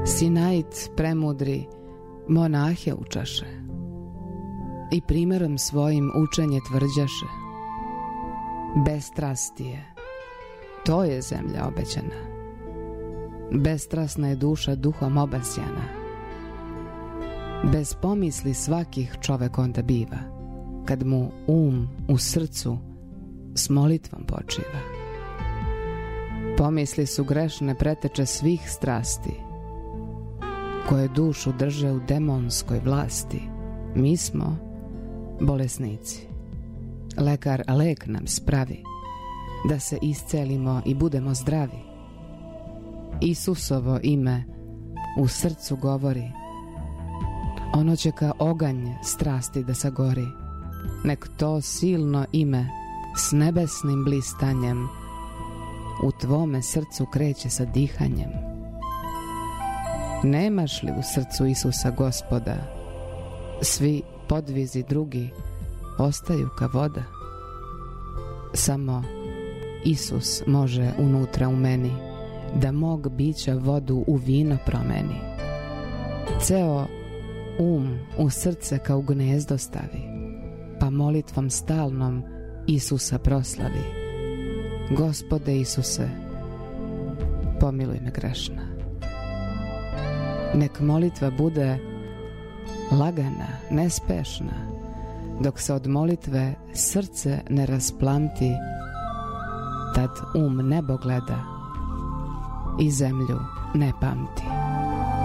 Sinait premudri monahe učaše i primjerom svojim učenje tvrđaše. Bestrastije, to je zemlja obećana. Bestrasna je duša duhom obasjana. Bez pomisli svakih čovek onda biva, kad mu u srcu s molitvom počiva. Pomisli su grešne preteče svih strasti, koje dušu drže u demonskoj vlasti. Mi smo bolesnici. Lekar lek nam spravi, da se iscelimo i budemo zdravi. Isusovo ime u srcu govori, ono će ka oganj strasti da sagori. Nek to silno ime s nebesnim blistanjem u tvome srcu kreće sa dihanjem. Nemaš li u srcu Isusa Gospoda, svi podvizi drugi ostaju ka voda. Samo Isus može unutra u meni da mog bića vodu u vino promeni. Ceo u srce kao gnezdo stavi, pa molitvom stalnom Isusa proslavi. Gospode Isuse, pomiluj me grešna. Nek molitva bude lagana, nespešna, dok se od molitve srce ne rasplamti, tad nebo gleda i zemlju ne pamti.